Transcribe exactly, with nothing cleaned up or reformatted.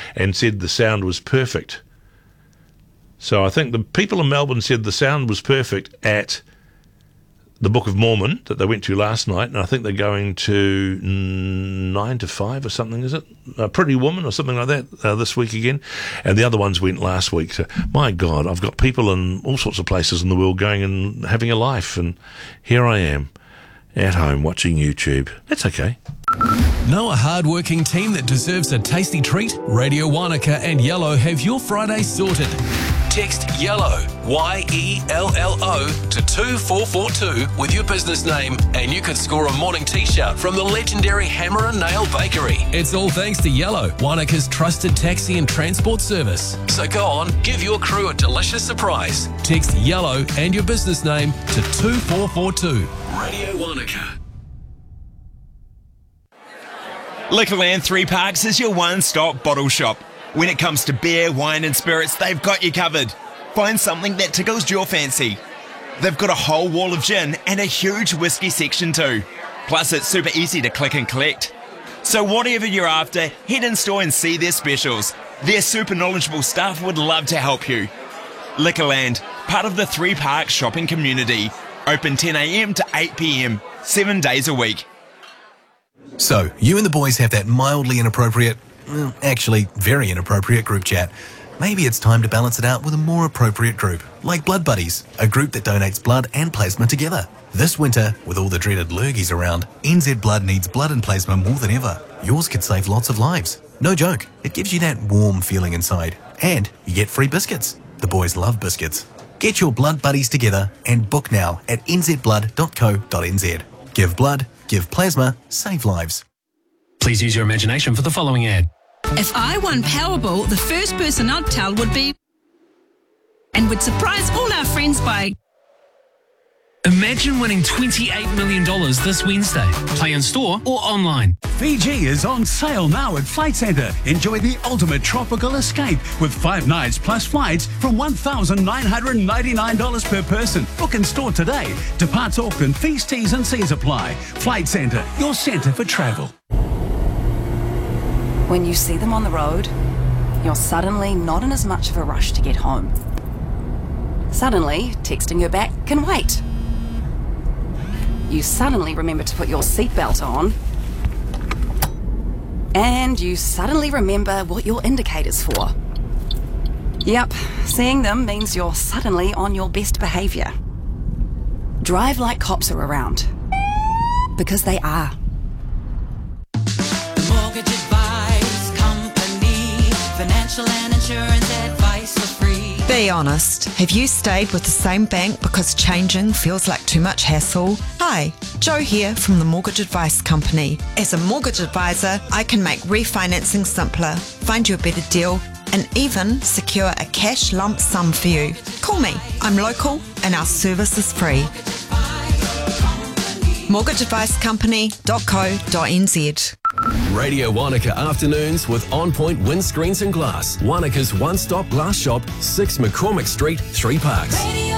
and said the sound was perfect. So I think the people in Melbourne said the sound was perfect at the Book of Mormon that they went to last night, and I think they're going to nine to five or something, is it? A Pretty Woman or something like that uh, this week again. And the other ones went last week. So, my God, I've got people in all sorts of places in the world going and having a life, and here I am at home watching YouTube. That's okay. Know a hard-working team that deserves a tasty treat? Radio Wanaka and Yellow have your Friday sorted. Text YELLOW, Y E L L O, to two four four two with your business name and you could score a morning t-shirt from the legendary Hammer and Nail Bakery. It's all thanks to Yellow, Wanaka's trusted taxi and transport service. So go on, give your crew a delicious surprise. Text YELLOW and your business name to two four four two. Radio Wanaka. Liquorland Three Parks is your one-stop bottle shop. When it comes to beer, wine and spirits, they've got you covered. Find something that tickles your fancy. They've got a whole wall of gin and a huge whiskey section too. Plus it's super easy to click and collect. So whatever you're after, head in store and see their specials. Their super knowledgeable staff would love to help you. Liquorland, part of the Three Parks shopping community. Open ten a m to eight p m, seven days a week. So, you and the boys have that mildly inappropriate, well, actually very inappropriate group chat. Maybe it's time to balance it out with a more appropriate group, like Blood Buddies, a group that donates blood and plasma together. This winter, with all the dreaded lurgies around, N Z Blood needs blood and plasma more than ever. Yours could save lots of lives. No joke, it gives you that warm feeling inside. And you get free biscuits. The boys love biscuits. Get your Blood Buddies together and book now at n z blood dot co dot n z. Give blood, give plasma, save lives. Please use your imagination for the following ad. If I won Powerball, the first person I'd tell would be... and would surprise all our friends by... Imagine winning twenty-eight million dollars this Wednesday. Play in store or online. Fiji is on sale now at Flight Centre. Enjoy the ultimate tropical escape with five nights plus flights from one thousand nine hundred ninety-nine dollars per person. Book in store today. Departs Auckland. Fees, T's and C's apply. Flight Centre, your centre for travel. When you see them on the road, you're suddenly not in as much of a rush to get home. Suddenly, texting her back can wait. You suddenly remember to put your seatbelt on. And you suddenly remember what your indicator's for. Yep, seeing them means you're suddenly on your best behaviour. Drive like cops are around. Because they are. The Mortgage Advice Company. Financial and insurance advice for free. Be honest, have you stayed with the same bank because changing feels like too much hassle? Hi, Jo here from the Mortgage Advice Company. As a mortgage advisor, I can make refinancing simpler, find you a better deal, and even secure a cash lump sum for you. Call me. I'm local and our service is free. mortgage advice company dot co dot n z. Radio Wanaka afternoons with On Point Windscreens and Glass. Wanaka's one-stop glass shop, six McCormick Street, Three Parks. Radio